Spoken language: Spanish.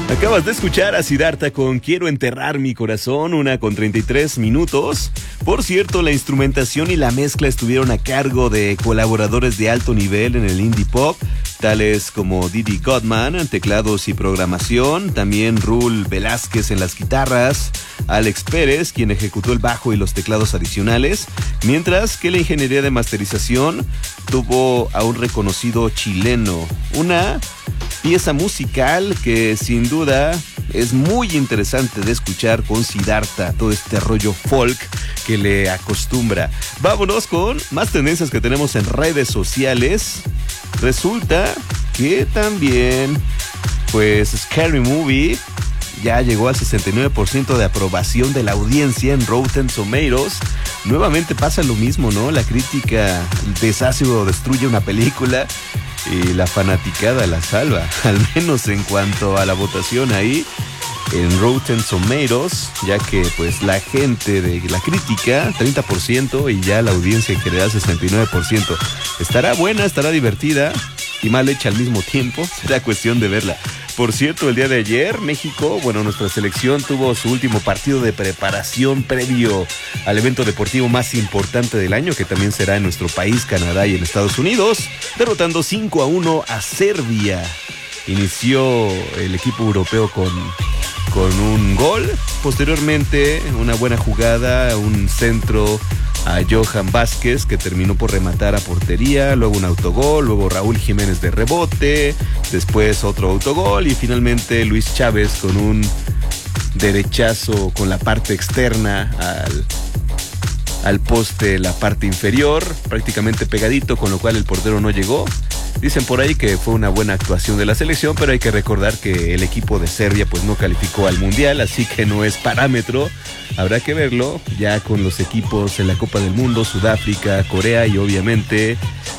Acabas de escuchar a Siddhartha con Quiero enterrar mi corazón, 1:33. Por cierto, la instrumentación y la mezcla estuvieron a cargo de colaboradores de alto nivel en el indie pop, tales como Didi Godman en teclados y programación, también Rul Velázquez en las guitarras, Alex Pérez, quien ejecutó el bajo y los teclados adicionales, mientras que la ingeniería de masterización tuvo a un reconocido chileno. Una pieza musical que sin duda es muy interesante de escuchar con Siddhartha, todo este rollo folk que le acostumbra. Vámonos con más tendencias que tenemos en redes sociales. Resulta que también, pues, Scary Movie ya llegó al 69% de aprobación de la audiencia en Rotten Tomatoes. Nuevamente pasa lo mismo, ¿no? La crítica deshace o destruye una película y la fanaticada la salva, al menos en cuanto a la votación ahí en Rotten Tomatoes, ya que pues la gente de la crítica 30% y ya la audiencia en general 69%. Estará buena, estará divertida y mal hecha al mismo tiempo, será cuestión de verla. Por cierto, el día de ayer México, nuestra selección tuvo su último partido de preparación previo al evento deportivo más importante del año, que también será en nuestro país, Canadá y en Estados Unidos, derrotando 5-1 a Serbia. Inició el equipo europeo con un gol, posteriormente una buena jugada, un centro a Johan Vázquez que terminó por rematar a portería, luego un autogol, luego Raúl Jiménez de rebote, después otro autogol y finalmente Luis Chávez con un derechazo con la parte externa al poste, la parte inferior, prácticamente pegadito, con lo cual el portero no llegó. Dicen por ahí que fue una buena actuación de la selección, pero hay que recordar que el equipo de Serbia pues no calificó al Mundial, así que no es parámetro. Habrá que verlo ya con los equipos en la Copa del Mundo, Sudáfrica, Corea y obviamente